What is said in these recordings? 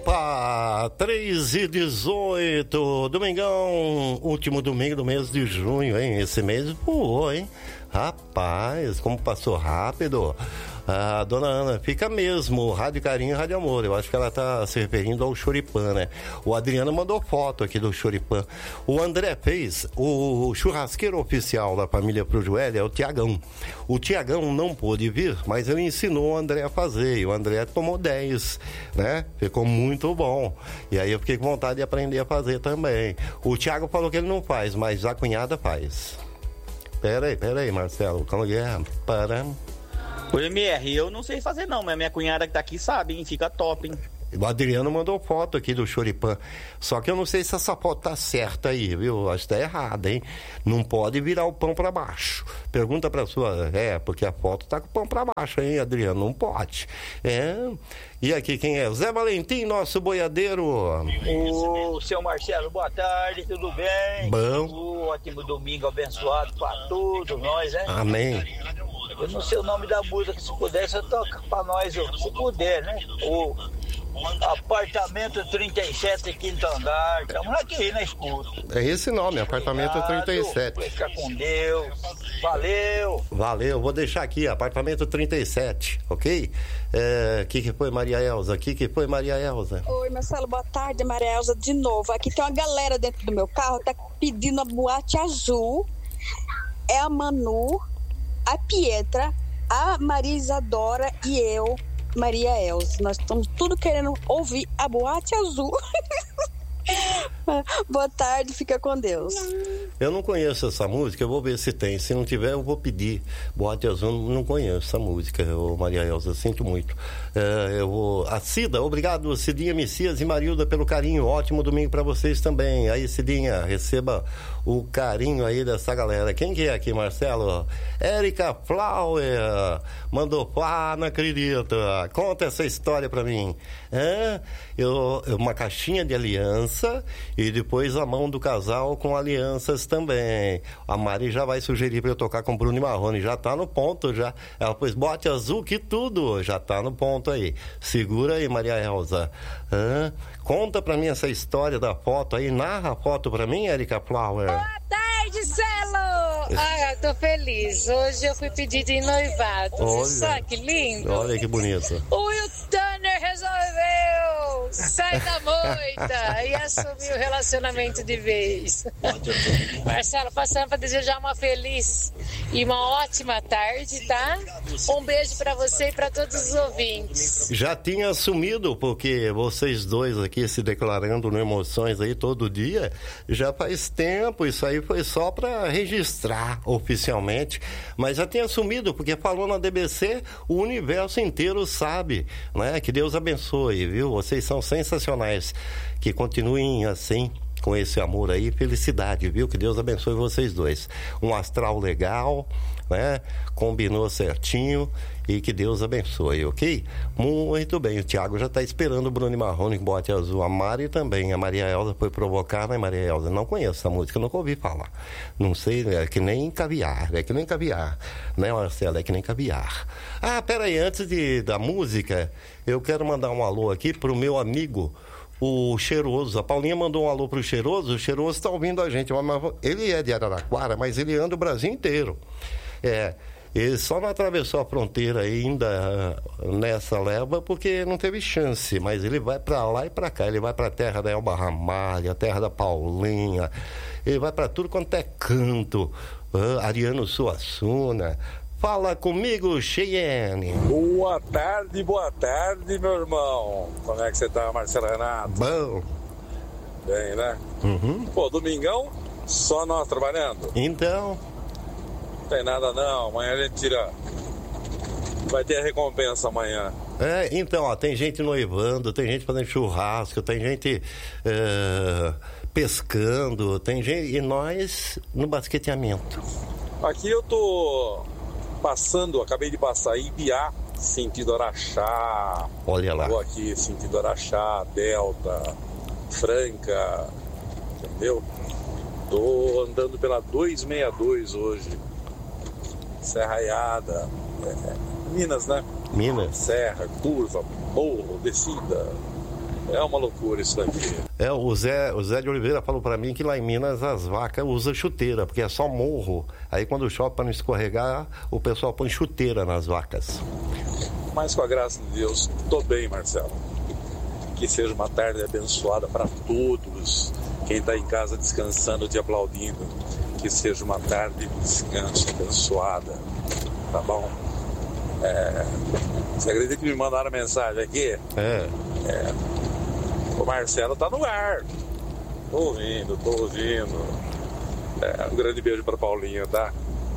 Opa, 3h18, domingão, último domingo do mês de junho, hein? Esse mês voou, hein? Rapaz, como passou rápido. A dona Ana, fica mesmo, Rádio Carinho, Rádio Amor. Eu acho que ela tá se referindo ao Choripan, né? O Adriano mandou foto aqui do Choripan. O André fez, o churrasqueiro oficial da família Pro Joelho é o Tiagão. O Tiagão não pôde vir, mas ele ensinou o André a fazer. E o André tomou 10, né? Ficou muito bom. E aí eu fiquei com vontade de aprender a fazer também. O Tiago falou que ele não faz, mas a cunhada faz. Pera aí, Marcelo, calma aí, para... O MR, eu não sei fazer não, mas minha cunhada que tá aqui sabe, hein? Fica top, hein? O Adriano mandou foto aqui do Choripan. Só que eu não sei se essa foto tá certa aí, viu? Acho que tá errada, hein? Não pode virar o pão pra baixo. Pergunta pra sua... porque a foto tá com o pão pra baixo, hein, Adriano? Não pode. E aqui quem é? O Zé Valentim, nosso boiadeiro. O seu Marcelo, boa tarde, tudo bem? Bom. Ótimo domingo abençoado pra todos nós, né? Amém. Eu não sei o nome da música, se puder, você toca pra nós, se puder, né? O apartamento 37, quinto andar. Estamos aqui na escuta. É esse nome, apartamento 37. Fica com Deus. Valeu, vou deixar aqui, apartamento 37, ok? Que foi, Maria Elza? Que foi, Maria Elza? Oi, Marcelo, boa tarde, Maria Elza, de novo. Aqui tem uma galera dentro do meu carro, tá pedindo a boate azul. É a Manu, a Pietra, a Maria Isadora e eu, Maria Elza. Nós estamos tudo querendo ouvir a boate azul. Boa tarde, fica com Deus. Eu não conheço essa música, eu vou ver se tem. Se não tiver, eu vou pedir. Boate Azul, não conheço essa música, Maria Elza, sinto muito. A Cida, obrigado, Cidinha Messias e Marilda, pelo carinho. Ótimo domingo pra vocês também. Aí, Cidinha, receba o carinho aí dessa galera. Quem que é aqui, Marcelo? Érica Flower mandou, não acredito. Conta essa história pra mim. Uma caixinha de aliança e depois a mão do casal com alianças também. A Mari já vai sugerir para eu tocar com Bruno e Marrone, já tá no ponto já. Ela pôs bote azul que tudo, já tá no ponto aí. Segura aí, Maria Elza. Conta pra mim essa história da foto aí, narra a foto pra mim, Érica Flower. Boa tarde, Celo! Eu tô feliz. Hoje eu fui pedir de noivado. Olha só que lindo. Olha que bonito. O Will Turner resolveu sair da moita e assumir o relacionamento de vez. Marcelo, passando pra desejar uma feliz e uma ótima tarde, tá? Um beijo pra você e pra todos os ouvintes. Já tinha assumido, porque vocês dois aqui se declarando no Emoções aí todo dia, já faz tempo, isso aí foi só pra registrar oficialmente, mas já tinha assumido, porque falou na DBC, o universo inteiro sabe, né? Que Deus abençoe, viu? Vocês são sensacionais, que continuem assim, com esse amor aí, felicidade, viu? Que Deus abençoe vocês dois. Um astral legal, né? Combinou certinho e que Deus abençoe, ok? Muito bem, o Thiago já está esperando o Bruno e Marrone com bote azul. A Mari também, a Maria Elza foi provocar, né, Maria Elza? Não conheço essa música, nunca ouvi falar. Não sei, é que nem caviar, né, Marcelo? É que nem caviar. Pera aí, antes da música, eu quero mandar um alô aqui pro meu amigo, o Cheiroso. A Paulinha mandou um alô pro Cheiroso. O Cheiroso está ouvindo a gente. Ele é de Araraquara, mas ele anda o Brasil inteiro. Ele só não atravessou a fronteira ainda nessa leva porque não teve chance, mas ele vai para lá e para cá. Ele vai para a terra da Elba Ramalho, a terra da Paulinha, ele vai para tudo quanto é canto. Ariano Suassuna. Fala comigo, Cheyenne. Boa tarde, meu irmão. Como é que você tá, Marcelo Renato? Bom. Bem, né? Uhum. Pô, domingão, só nós trabalhando? Então... Não tem nada não, amanhã a gente tira... Vai ter a recompensa amanhã. Então, ó, tem gente noivando, tem gente fazendo churrasco, tem gente pescando, tem gente... E nós no basqueteamento. Aqui eu tô... acabei de passar Ibiá, sentido Araxá. Olha lá. Vou aqui, sentido Araxá, Delta, Franca, entendeu? Tô andando pela 262 hoje. Serraiada, Minas, né? Minas. Serra, curva, morro, descida. É uma loucura isso daqui. O Zé de Oliveira falou para mim que lá em Minas as vacas usam chuteira, porque é só morro. Aí quando chove para não escorregar, o pessoal põe chuteira nas vacas. Mas com a graça de Deus, tô bem, Marcelo. Que seja uma tarde abençoada para todos. Quem está em casa descansando, te aplaudindo. Que seja uma tarde de descanso abençoada. Tá bom? Você acredita que me mandaram mensagem aqui? O Marcelo tá no ar. Tô ouvindo. Um grande beijo para Paulinho, tá?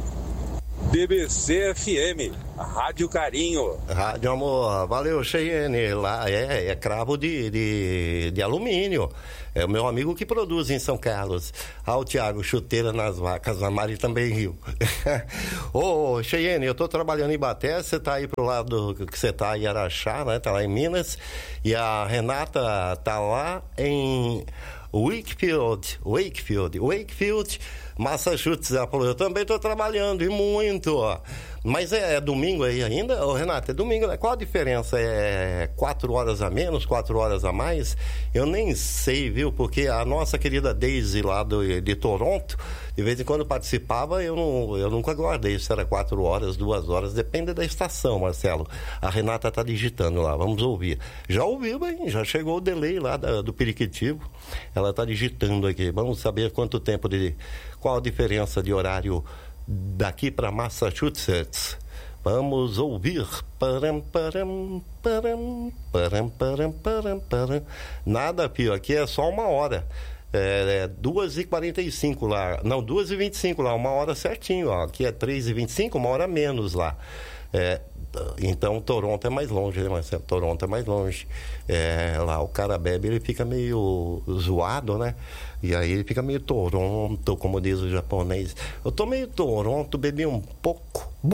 BBC FM, Rádio Carinho. Rádio Amor, valeu, Cheyenne. Lá é cravo de alumínio. É o meu amigo que produz em São Carlos. O Tiago, chuteira nas vacas, a Mari também riu. Ô, Cheyenne, eu tô trabalhando em Baté, você tá aí pro lado que você tá em Araxá, né? Tá lá em Minas. E a Renata tá lá em Wakefield, Massachusetts. Ela falou, eu também estou trabalhando e muito, ó. Mas é domingo aí ainda? Ô, Renato, é domingo, né? Qual a diferença? É 4 horas a menos, 4 horas a mais? Eu nem sei, viu? Porque a nossa querida Daisy lá de Toronto, de vez em quando participava, eu nunca guardei se era 4 horas, 2 horas, depende da estação, Marcelo. A Renata tá digitando lá, vamos ouvir. Já ouviu, hein? Já chegou o delay lá do Periquitivo. Ela tá digitando aqui. Vamos saber quanto tempo qual a diferença de horário daqui para Massachusetts. Vamos ouvir. Nada, Pio, aqui é só 1 hora. 2h45 lá. Não, 2h25 lá, 1 hora certinho. Ó. Aqui é 3h25, 1 hora menos lá. Então Toronto é mais longe, né, Marcelo? Toronto é mais longe. Lá o cara bebe, ele fica meio zoado, né? E aí ele fica meio Toronto, como diz o japonês. Eu tô meio Toronto, bebi um pouco.